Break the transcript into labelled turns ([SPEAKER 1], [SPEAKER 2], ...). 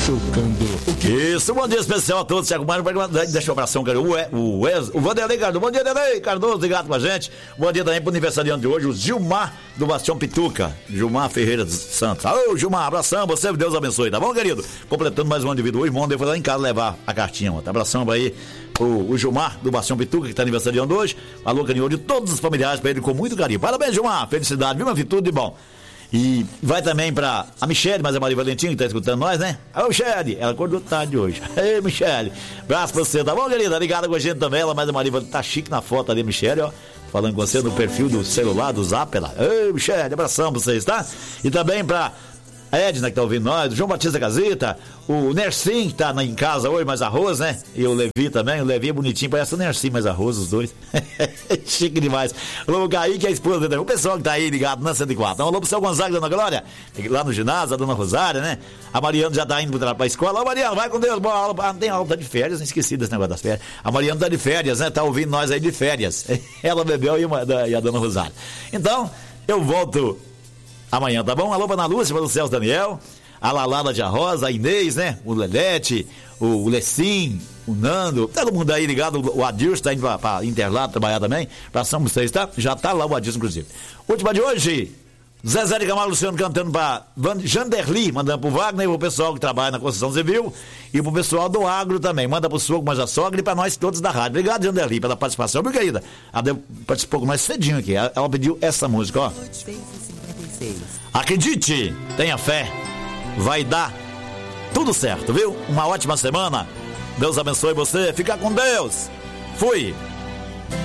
[SPEAKER 1] Isso, bom dia especial a todos. Deixa um abração, cara. O Vanderlei Cardoso. Bom dia, Vanderlei Cardoso, ligado com a gente. Bom dia também pro aniversariante de hoje, o Gilmar do Bastião Pituca. Gilmar Ferreira dos Santos. Ô, Gilmar, abração, você, Deus abençoe, tá bom, querido? Completando mais um ano de vida hoje, mano, eu foi lá em casa levar a cartinha, mano. Abração aí o Gilmar do Bastião Pituca, que tá aniversariando hoje. Alô, carinho de todos os familiares pra ele com muito carinho. Parabéns, Gilmar, felicidade, viu, meu filho? Tudo de bom. E vai também pra a Michele, mas a Maria Valentina que tá escutando nós, né? Ô, Michele, ela acordou tarde hoje. Ei, Michele, abraço pra você, tá bom, querida? Ligada com a gente também, ela, mas a Maria Valentina tá chique na foto ali, Michele, ó. Falando com você no perfil do celular, do Zap, lá. Ei, Michele, abração pra vocês, tá? E também pra a Edna que tá ouvindo nós, o João Batista Gazeta, o Nersim que tá em casa hoje, mais arroz, né? E o Levi também, o Levi é bonitinho, parece o Nersim, mais arroz, os dois. Chique demais. Alô, o Kaique, a esposa dele, o pessoal que tá aí ligado na 104. Então, alô pro seu Gonzaga, Dona Glória, lá no ginásio, a Dona Rosária, né? A Mariana já tá indo pra escola. Ô, Mariana, vai com Deus, boa aula. Não tem aula, tá de férias, não esqueci desse negócio das férias. A Mariana tá de férias, né? Tá ouvindo nós aí de férias. Ela, bebeu e a Dona Rosária. Então, eu volto amanhã, tá bom? Alô, pra Ana Lúcia, para o Celso Daniel, a Lalala de Rosa, a Inês, né? O Lelete, o Lecim, o Nando, todo mundo aí ligado. O Adilson tá indo pra Interlado trabalhar também. Pra São vocês, tá? Já tá lá o Adilson, inclusive. Última de hoje, Zezé de Camargo Luciano cantando pra Janderli, mandando pro Wagner, pro pessoal que trabalha na construção civil e pro pessoal do agro também. Manda pro Sogro, mas a sogra e pra nós todos da rádio. Obrigado, Janderli, pela participação, viu, querida? Ela participou com nós cedinho aqui. Ela pediu essa música, ó. Acredite, tenha fé, vai dar tudo certo, viu? Uma ótima semana, Deus abençoe você, fica com Deus, fui!